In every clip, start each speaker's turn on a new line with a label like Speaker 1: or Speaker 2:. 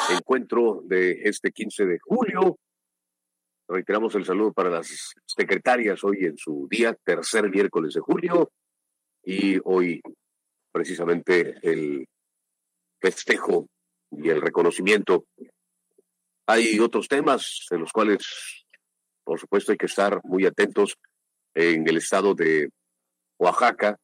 Speaker 1: encuentro de este 15 de julio. Reiteramos el saludo para las secretarias hoy en su día, tercer miércoles de julio, y hoy precisamente el festejo y el reconocimiento. Hay otros temas en los cuales, por supuesto, hay que estar muy atentos en el estado de Oaxaca.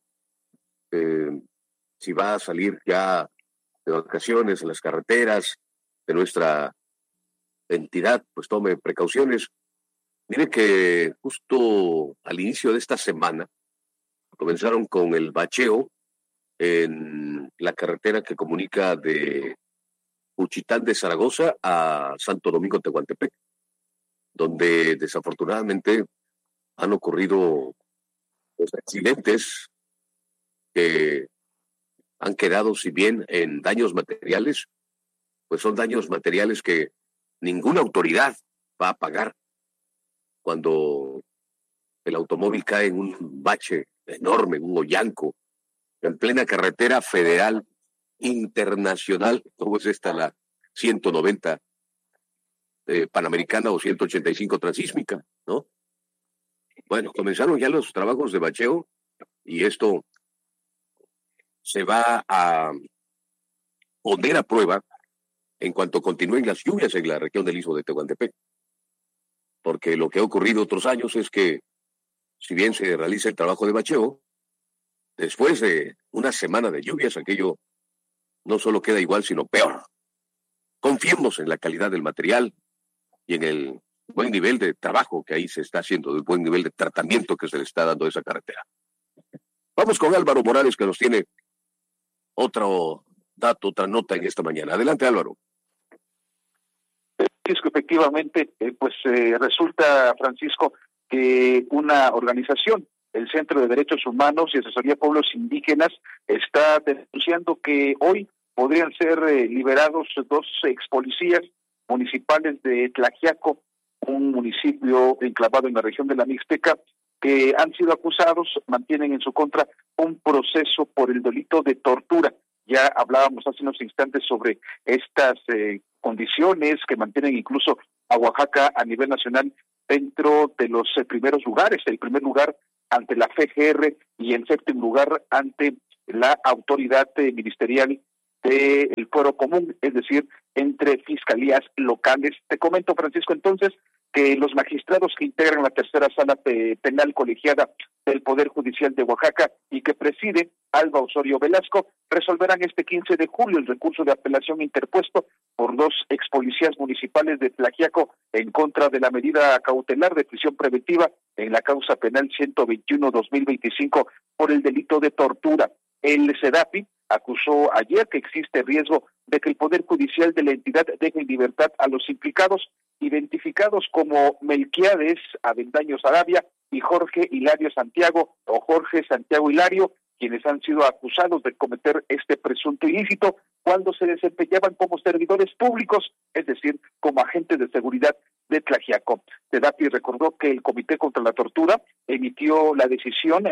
Speaker 1: Si va a salir ya de vacaciones en las carreteras de nuestra entidad, pues tome precauciones. Mire que justo al inicio de esta semana comenzaron con el bacheo en la carretera que comunica de Juchitán de Zaragoza a Santo Domingo Tehuantepec, donde desafortunadamente han ocurrido los accidentes que han quedado, si bien en daños materiales, pues son daños materiales que ninguna autoridad va a pagar cuando el automóvil cae en un bache enorme, un hoyanco, en plena carretera federal internacional, como es esta la 190 Panamericana o 185 Transísmica, ¿no? Bueno, comenzaron ya los trabajos de bacheo y esto se va a poner a prueba en cuanto continúen las lluvias en la región del Istmo de Tehuantepec. Porque lo que ha ocurrido otros años es que, si bien se realiza el trabajo de bacheo, después de una semana de lluvias, aquello no solo queda igual, sino peor. Confiemos en la calidad del material y en el buen nivel de trabajo que ahí se está haciendo, el buen nivel de tratamiento que se le está dando a esa carretera. Vamos con Álvaro Morales, que nos tiene otro dato, otra nota en esta mañana. Adelante, Álvaro.
Speaker 2: Efectivamente, resulta, Francisco, que una organización, el Centro de Derechos Humanos y Asesoría a Pueblos Indígenas, está denunciando que hoy podrían ser liberados dos ex policías municipales de Tlaxiaco, un municipio enclavado en la región de la Mixteca, que han sido acusados, mantienen en su contra un proceso por el delito de tortura. Ya hablábamos hace unos instantes sobre estas condiciones que mantienen incluso a Oaxaca a nivel nacional dentro de los primeros lugares, el primer lugar ante la FGR y el séptimo lugar ante la autoridad ministerial del Fuero Común, es decir, entre fiscalías locales. Te comento, Francisco, entonces, que los magistrados que integran la tercera sala penal colegiada del Poder Judicial de Oaxaca y que preside Alba Osorio Velasco resolverán este 15 de julio el recurso de apelación interpuesto por dos ex policías municipales de Tlaxiaco en contra de la medida cautelar de prisión preventiva en la causa penal 121-2025 por el delito de tortura. El SEDAPI acusó ayer que existe riesgo de que el Poder Judicial de la entidad deje en libertad a los implicados, identificados como Melquiades Avendaño Sarabia y Jorge Hilario Santiago o Jorge Santiago Hilario, quienes han sido acusados de cometer este presunto ilícito cuando se desempeñaban como servidores públicos, es decir, como agentes de seguridad de Tlaxiaco. SEDAPI recordó que el Comité contra la Tortura emitió la decisión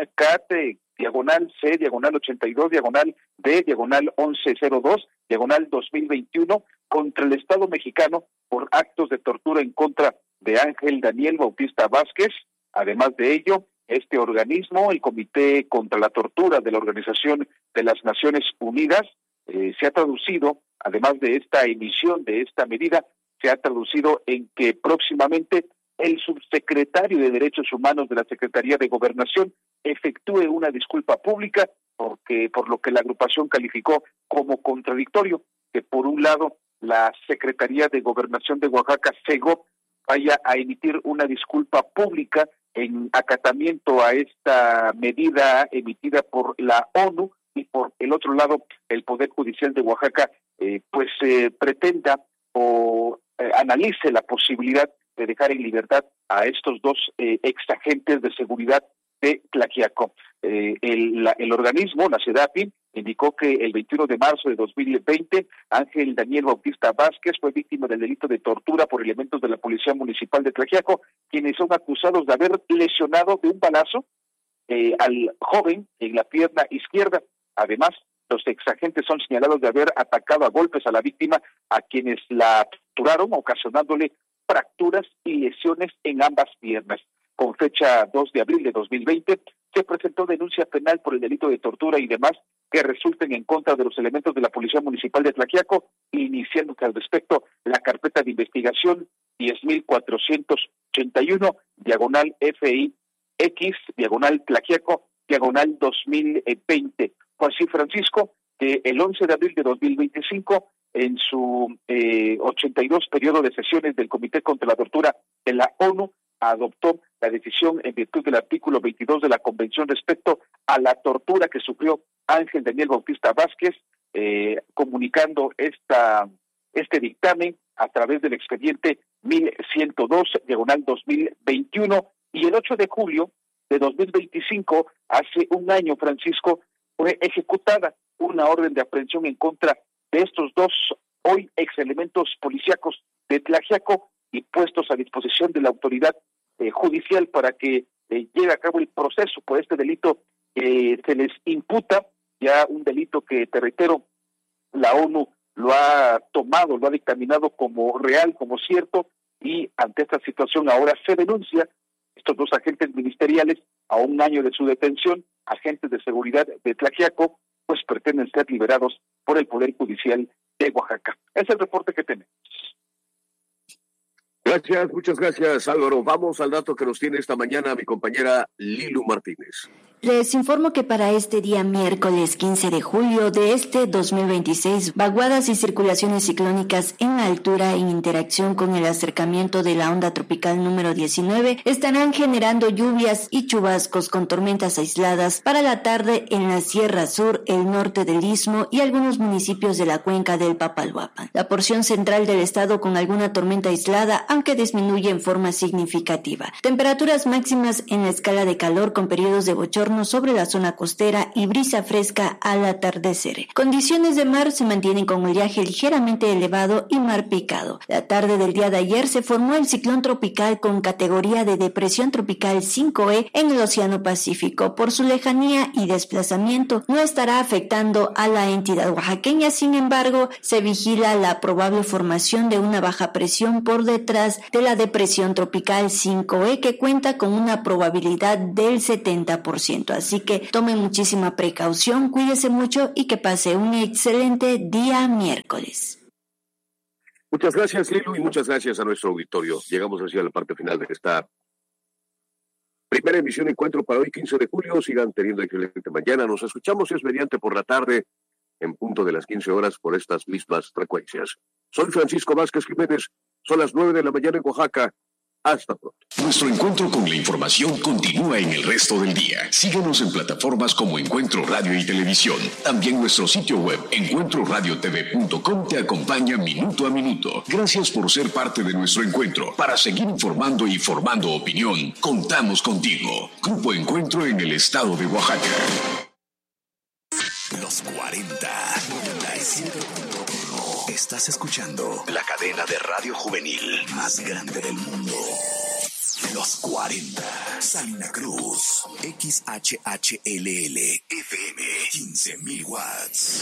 Speaker 2: CAT/C/82/D/1102/2021 contra el Estado mexicano por actos de tortura en contra de Ángel Daniel Bautista Vázquez. Además de ello, este organismo, el Comité contra la Tortura de la Organización de las Naciones Unidas, se ha traducido, además de esta emisión de esta medida, se ha traducido en que próximamente el subsecretario de Derechos Humanos de la Secretaría de Gobernación efectúe una disculpa pública por lo que la agrupación calificó como contradictorio, que por un lado la Secretaría de Gobernación de Oaxaca, SEGOB, vaya a emitir una disculpa pública en acatamiento a esta medida emitida por la ONU, y por el otro lado el Poder Judicial de Oaxaca pretenda o analice la posibilidad de dejar en libertad a estos dos ex agentes de seguridad de Tlaxiaco. El organismo, la SEDAPI, indicó que el 21 de marzo de 2020 Ángel Daniel Bautista Vázquez fue víctima del delito de tortura por elementos de la Policía Municipal de Tlaxiaco, quienes son acusados de haber lesionado de un balazo al joven en la pierna izquierda. Además, Los exagentes son señalados de haber atacado a golpes a la víctima, a quienes la torturaron, ocasionándole fracturas y lesiones en ambas piernas. Con fecha 2 de abril de 2020, se presentó denuncia penal por el delito de tortura y demás que resulten en contra de los elementos de la Policía Municipal de Tlaxiaco, iniciándose al respecto la carpeta de investigación 10.481, diagonal FIX, diagonal Tlaxiaco, diagonal 2020. Fue así, Francisco, que el 11 de abril de 2025, en su 82 periodo de sesiones del Comité contra la Tortura de la ONU, adoptó la decisión en virtud del artículo 22 de la Convención respecto a la tortura que sufrió Ángel Daniel Bautista Vázquez, comunicando este dictamen a través del expediente 1102, diagonal 2021, y el 8 de julio de 2025, hace un año, Francisco, fue ejecutada una orden de aprehensión en contra de estos dos hoy exelementos policíacos de Tlaxiaco y puestos a disposición de la autoridad judicial para que lleve a cabo el proceso por este delito que se les imputa, ya un delito que, te reitero, la ONU lo ha tomado, lo ha dictaminado como real, como cierto, y ante esta situación ahora se denuncia estos dos agentes ministeriales a un año de su detención, agentes de seguridad de Tlaxiaco, pues pretenden ser liberados por el Poder Judicial de Oaxaca. Es el reporte que tenemos.
Speaker 1: Gracias, muchas gracias, Álvaro. Vamos al dato que nos tiene esta mañana mi compañera Lilu Martínez.
Speaker 3: Les informo que para este día miércoles 15 de julio de este 2026, vaguadas y circulaciones ciclónicas en altura en interacción con el acercamiento de la onda tropical número 19 estarán generando lluvias y chubascos con tormentas aisladas para la tarde en la Sierra Sur, el norte del Istmo y algunos municipios de la cuenca del Papaloapan. La porción central del estado con alguna tormenta aislada, aunque disminuye en forma significativa. Temperaturas máximas en la escala de calor con periodos de bochorno sobre la zona costera y brisa fresca al atardecer. Condiciones de mar se mantienen con oleaje ligeramente elevado y mar picado. La tarde del día de ayer se formó el ciclón tropical con categoría de depresión tropical 5E en el Océano Pacífico. Por su lejanía y desplazamiento no estará afectando a la entidad oaxaqueña, sin embargo, se vigila la probable formación de una baja presión por detrás de la depresión tropical 5E que cuenta con una probabilidad del 70%. Así que tome muchísima precaución, cuídese mucho y que pase un excelente día miércoles.
Speaker 1: Muchas gracias, Lilu, y muchas gracias a nuestro auditorio. Llegamos hacia la parte final de esta primera emisión de Encuentro para hoy, 15 de julio. Sigan teniendo excelente mañana. Nos escuchamos, si es mediante, por la tarde, en punto de las 15 horas, por estas mismas frecuencias. Soy Francisco Vázquez Jiménez. Son las 9 de la mañana en Oaxaca. Hasta pronto.
Speaker 4: Nuestro encuentro con la información continúa en el resto del día. Síguenos en plataformas como Encuentro Radio y Televisión. También nuestro sitio web, encuentroradiotv.com, te acompaña minuto a minuto. Gracias por ser parte de nuestro encuentro. Para seguir informando y formando opinión, contamos contigo. Grupo Encuentro en el estado de Oaxaca. Los 40, 97.1. Estás escuchando la cadena de radio juvenil más grande del mundo. Los 40. Salina Cruz. XHHLL FM. 15,000 watts.